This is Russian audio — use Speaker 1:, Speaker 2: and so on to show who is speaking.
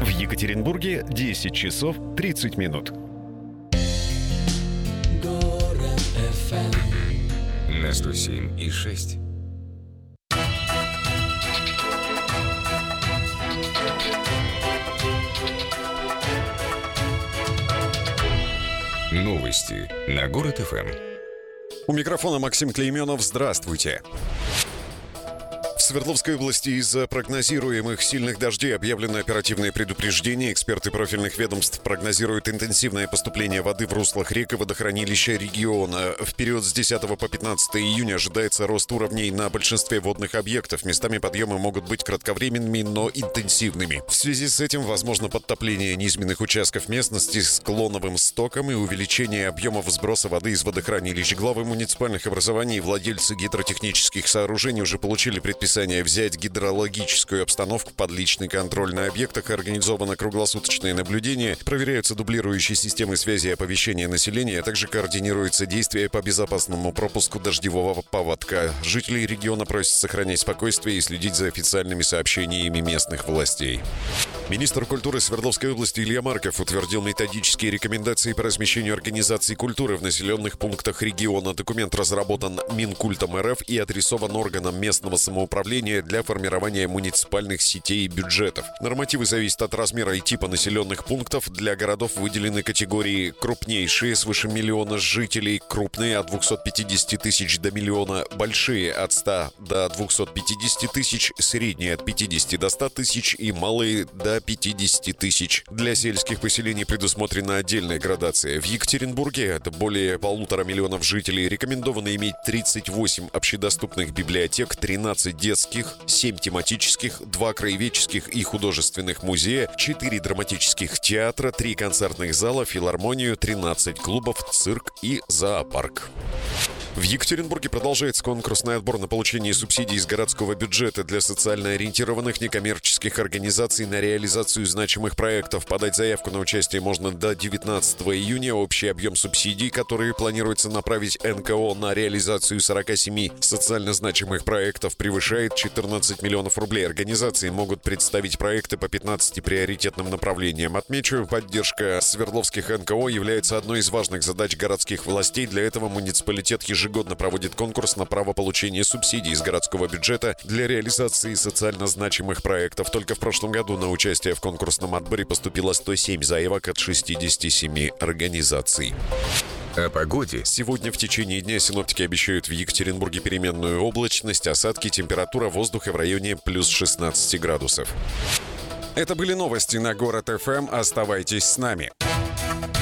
Speaker 1: В Екатеринбурге 10 часов 30 минут.
Speaker 2: На 107,6. Новости на Город ФМ.
Speaker 3: У микрофона Максим Клейменов. Здравствуйте. В Свердловской области из-за прогнозируемых сильных дождей объявлено оперативное предупреждение. Эксперты профильных ведомств прогнозируют интенсивное поступление воды в руслах рек и водохранилища региона. В период с 10 по 15 июня ожидается рост уровней на большинстве водных объектов. Местами подъемы могут быть кратковременными, но интенсивными. В связи с этим возможно подтопление низменных участков местности с склоновым стоком и увеличение объемов сброса воды из водохранилищ. Главы муниципальных образований и владельцы гидротехнических сооружений уже получили предписание взять гидрологическую обстановку под личный контроль. На объектах организовано круглосуточное наблюдение, проверяются дублирующие системы связи и оповещения населения, а также координируются действия по безопасному пропуску дождевого паводка. Жителей региона просят сохранять спокойствие и следить за официальными сообщениями местных властей. Министр культуры Свердловской области Илья Марков утвердил методические рекомендации по размещению организаций культуры в населенных пунктах региона. Документ разработан Минкультом РФ и адресован органам местного самоуправления для формирования муниципальных сетей и бюджетов. Нормативы зависят от размера и типа населенных пунктов. Для городов выделены категории: крупнейшие свыше миллиона жителей, крупные от 250 тысяч до миллиона, большие от 100 до 250 тысяч, средние от 50 до 100 тысяч и малые до 50 тысяч. Для сельских поселений предусмотрена отдельная градация. В Екатеринбурге, это более 1,5 миллиона жителей, рекомендовано иметь 38 общедоступных библиотек, 13 детских, 7 тематических, 2 краеведческих и художественных музея, 4 драматических театра, 3 концертных зала, филармонию, 13 клубов, цирк и зоопарк. В Екатеринбурге продолжается конкурсный отбор на получение субсидий из городского бюджета для социально ориентированных некоммерческих организаций на реализацию значимых проектов. Подать заявку на участие можно до 19 июня. Общий объем субсидий, которые планируется направить НКО на реализацию 47 социально значимых проектов, превышает 14 миллионов рублей. Организации могут представить проекты по 15 приоритетным направлениям. Отмечу, поддержка свердловских НКО является одной из важных задач городских властей. Для этого муниципалитет ежегодно проводит конкурс на право получения субсидий из городского бюджета для реализации социально значимых проектов. Только в прошлом году на участие в конкурсном отборе поступило 107 заявок от 67 организаций.
Speaker 2: О погоде.
Speaker 3: Сегодня в течение дня синоптики обещают в Екатеринбурге переменную облачность, осадки, температура воздуха в районе плюс 16 градусов. Это были новости на Город ФМ. Оставайтесь с нами.